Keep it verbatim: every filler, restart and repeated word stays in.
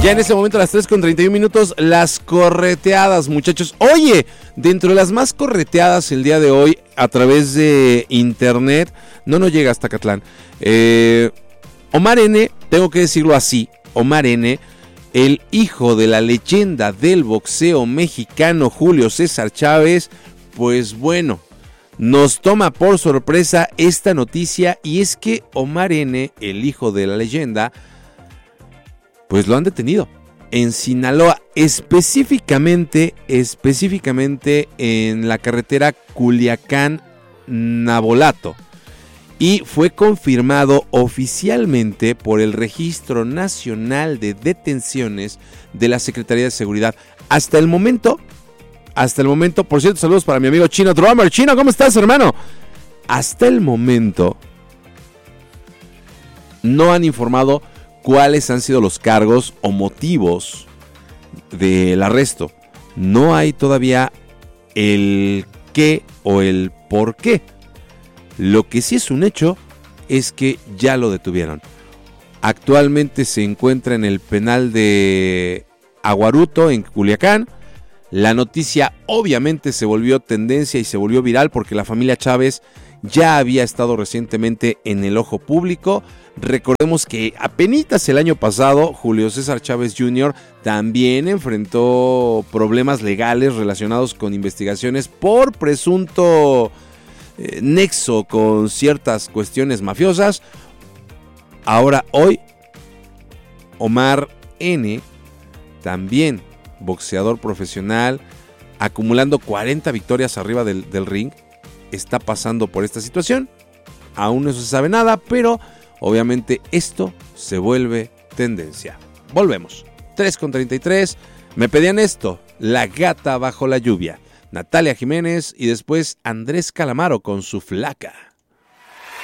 Ya en este momento a las tres con treinta y un minutos, las correteadas, muchachos. Oye, dentro de las más correteadas el día de hoy a través de internet, no nos llega hasta Catlán. Eh, Omar N., tengo que decirlo así, Omar N., el hijo de la leyenda del boxeo mexicano Julio César Chávez, pues bueno, nos toma por sorpresa esta noticia, y es que Omar N., el hijo de la leyenda, pues lo han detenido en Sinaloa, específicamente, específicamente en la carretera Culiacán-Nabolato. Y fue confirmado oficialmente por el Registro Nacional de Detenciones de la Secretaría de Seguridad. Hasta el momento, hasta el momento, por cierto, saludos para mi amigo Chino Drummer. Chino, ¿cómo estás, hermano? Hasta el momento no han informado cuáles han sido los cargos o motivos del arresto. No hay todavía el qué o el por qué. Lo que sí es un hecho es que ya lo detuvieron. Actualmente se encuentra en el penal de Aguaruto, en Culiacán. La noticia obviamente se volvió tendencia y se volvió viral porque la familia Chávez ya había estado recientemente en el ojo público. Recordemos que apenas el año pasado Julio César Chávez junior también enfrentó problemas legales relacionados con investigaciones por presunto eh, nexo con ciertas cuestiones mafiosas. Ahora, hoy, Omar N., también boxeador profesional, acumulando cuarenta victorias arriba del, del ring, está pasando por esta situación. Aún no se sabe nada, pero obviamente esto se vuelve tendencia. Volvemos. tres con treinta y tres. Me pedían esto, La Gata Bajo la Lluvia. Natalia Jiménez y después Andrés Calamaro con Su Flaca.